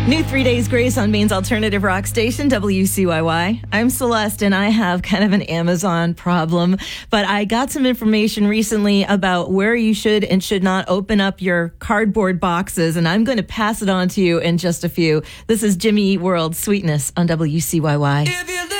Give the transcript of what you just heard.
New 3 Days Grace on Maine's alternative rock station, WCYY. I'm Celeste, and I have kind of an Amazon problem, but I got some information recently about where you should and should not open up your cardboard boxes, and I'm going to pass it on to you in just a few. This is Jimmy Eat World, Sweetness on WCYY.